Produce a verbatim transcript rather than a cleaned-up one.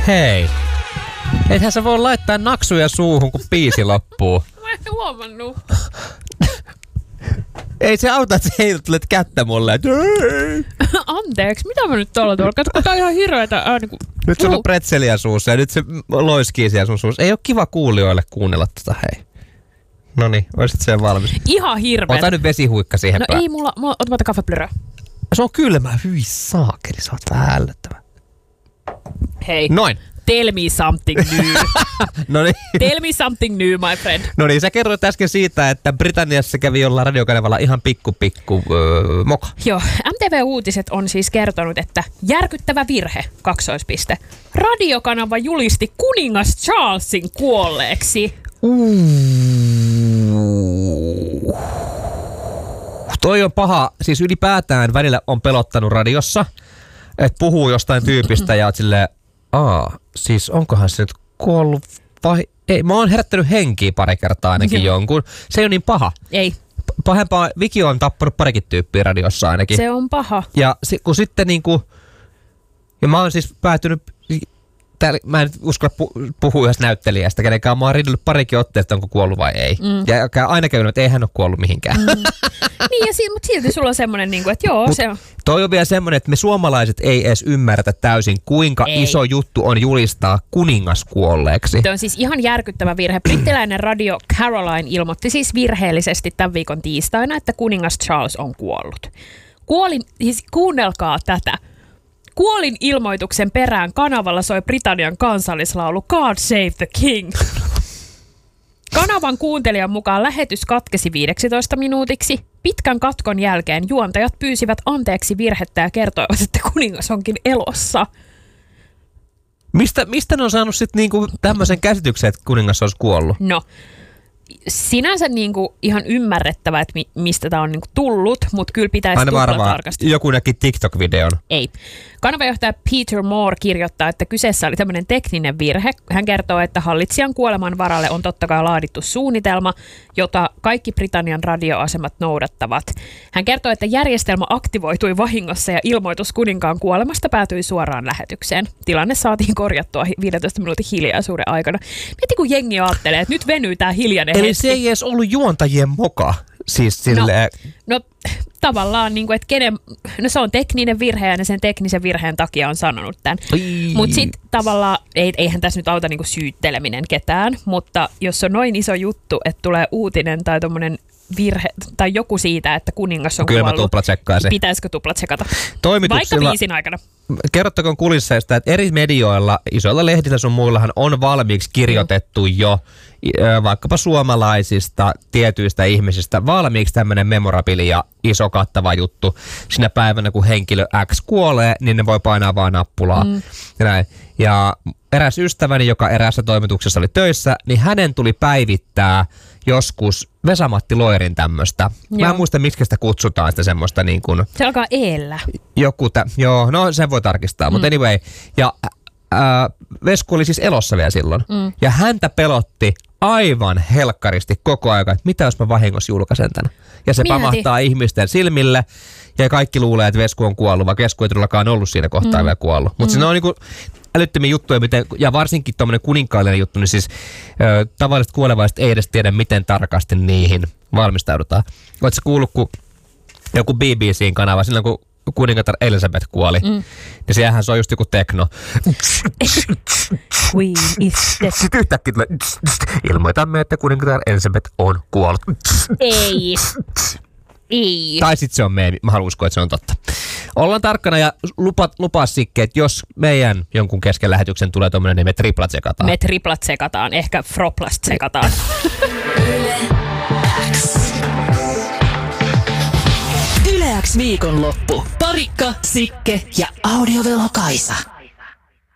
Hei. Eihän sä voi laittaa naksuja suuhun, kun biisi loppuu. Mä en huomannut. Ei se auta, että sä heität kättä mulle. Anteeksi, mitä mä nyt tuolla tuolla? Katso, tää on ihan hirveetä ääni. Kun... Nyt sulla on pretzeliä suussa ja nyt se loiskii siellä sun suussa. Ei oo kiva kuulijoille kuunnella tota, hei. Noniin, oisit sen valmis. Ihan hirveet. Ota nyt vesihuikka siihen No päin. ei mulla, mulla ota mä kaffeplyröä. Se on kylmä, hyi saakeli, sä oot vähän ällöttävä. Hei. Noin. Tell me something new. Noniin. Tell me something new, my friend. No niin, sä kerroit äsken siitä, että Britanniassa kävi jollain radiokanavalla ihan pikku pikku öö, moka. Joo, M T V-uutiset on siis kertonut, että järkyttävä virhe, kaksoispiste. Radiokanava julisti kuningas Charlesin kuolleeksi. Uh. Toi on paha, siis ylipäätään välillä on pelottanut radiossa, että puhuu jostain tyypistä ja oot silleen, aa, siis onkohan se nyt kuollut vai ei, mä oon herättänyt henkiä pari kertaa ainakin jonkun. Se ei ole niin paha. Ei. Pahempaa, Viki on tappanut parikin tyyppiä radiossa ainakin. Se on paha. Ja si, kun sitten niinku, ja mä oon siis päätynyt, täällä, mä en uskalla pu, puhua yhdessä näyttelijästä, kenenkään mä oon riidellyt parikin otteesta, onko kuollut vai ei. Mm. Ja aina käynyt, että ei hän ole kuollut mihinkään. Mm. Niin, ja si- mutta silti sulla on semmoinen, niin että joo, Mut se on. Toi on vielä semmoinen, että me suomalaiset ei edes ymmärretä täysin, kuinka ei. iso juttu on julistaa kuningas kuolleeksi. Tämä on siis ihan järkyttävä virhe. Brittiläinen radio Caroline ilmoitti siis virheellisesti tämän viikon tiistaina, että kuningas Charles on kuollut. Kuolin, siis kuunnelkaa tätä. Kuolin ilmoituksen perään kanavalla soi Britannian kansallislaulu God Save the King. Kanavan kuuntelijan mukaan lähetys katkesi viisitoista minuutiksi. Pitkän katkon jälkeen juontajat pyysivät anteeksi virhettä ja kertoivat, että kuningas onkin elossa. Mistä, mistä ne on saanut sitten niinku tämmöisen käsityksen, että kuningas olisi kuollut? No, sinänsä niinku ihan ymmärrettävä, että mi- mistä tämä on niinku tullut, mutta kyllä pitäisi Aina tulla varmaan tarkasti. joku näki TikTok-videon. Ei. Kanavajohtaja Peter Moore kirjoittaa, että kyseessä oli tämmöinen tekninen virhe. Hän kertoo, että hallitsijan kuoleman varalle on totta kai laadittu suunnitelma, jota kaikki Britannian radioasemat noudattavat. Hän kertoo, että järjestelmä aktivoitui vahingossa ja ilmoitus kuninkaan kuolemasta päätyi suoraan lähetykseen. Tilanne saatiin korjattua viisitoista minuutin hiljaisuuden aikana. Mieti, kun jengi ajattelee, että nyt venyy tämä hiljainen Eli hetki. se ei edes ollut juontajien moka. Siis silleen... No, no tavallaan, niin kuin, että kenen, no se on tekninen virhe ja ne sen teknisen virheen takia on sanonut tämän. Mutta sitten tavallaan, ei, eihän tässä nyt auta niin kuin syytteleminen ketään, mutta jos on noin iso juttu, että tulee uutinen tai tommonen virhe tai joku siitä, että kuningas on Kyllä kuollut. mä tuplatsekkaisin. Pitäisikö tuplatsekata? Toimituksilla, Vaikka biisin aikana. Kerrottakoon kulisseista, että eri medioilla, isoilla lehdillä sun muillahan on valmiiksi kirjoitettu jo vaikkapa suomalaisista tietyistä ihmisistä valmiiksi tämmöinen memorabili ja iso kattava juttu. Sinä päivänä, kun henkilö X kuolee, niin ne voi painaa vaan nappulaa. Mm. Ja, näin. Ja eräs ystäväni, joka eräässä toimituksessa oli töissä, niin hänen tuli päivittää joskus Vesa-Matti Loirin tämmöistä. Mä en muista, miksi sitä kutsutaan sitä semmoista niin kuin... Se alkaa eellä. Joku, tä, joo, no sen voi tarkistaa, mm. mutta anyway. Ja ää, Vesku oli siis elossa vielä silloin. Mm. Ja häntä pelotti aivan helkkaristi koko ajan, että mitä jos mä vahingossa julkaisen tän. Ja se Mieti. pamahtaa ihmisten silmille ja kaikki luulee, että Vesku on kuollut, vaikka Vesku ei todellakaan ollut siinä kohtaa mm. vielä kuollut. Mutta mm. se on niinku älyttömiä juttuja, miten, ja varsinkin tommonen kuninkaallinen juttu, niin siis ö, tavalliset kuolevaiset ei edes tiedä, miten tarkasti niihin valmistaudutaan. Oletko kuullut, kun joku B B C-kanava, silloin kun kuningatar Elisabeth kuoli, mm. niin siellähän se on just joku tekno. Queen is dead. Sitten yhtäkkiä tulee, ilmoitamme, että kuningatar Elisabeth on kuollut. Ei. Ei. Tai sitten se on meemi. Mä haluan uskoa, että se on totta. Ollaan tarkkana ja lupa, lupaa Sikke, että jos meidän jonkun kesken lähetyksen tulee tommonen, niin me triplat sekataan. Me triplat sekataan. Ehkä froplast sekataan. Yle X viikonloppu. Parikka, Sikke ja Audiovelo Kaisa.